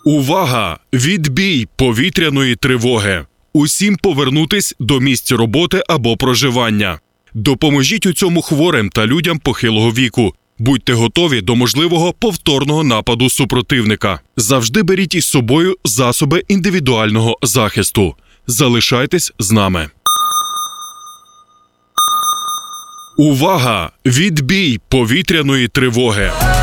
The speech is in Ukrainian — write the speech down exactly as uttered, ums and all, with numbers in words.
Увага! Відбій повітряної тривоги! Усім повернутись до місць роботи або проживання. Допоможіть у цьому хворим та людям похилого віку. Будьте готові до можливого повторного нападу супротивника. Завжди беріть із собою засоби індивідуального захисту. Залишайтесь з нами. Увага! Відбій повітряної тривоги!